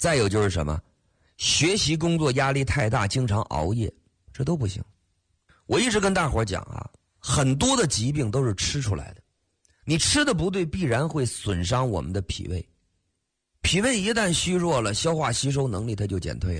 再有就是什么，学习工作压力太大，经常熬夜，这都不行。我一直跟大伙讲啊，很多的疾病都是吃出来的，你吃的不对，必然会损伤我们的脾胃。脾胃一旦虚弱了，消化吸收能力它就减退了。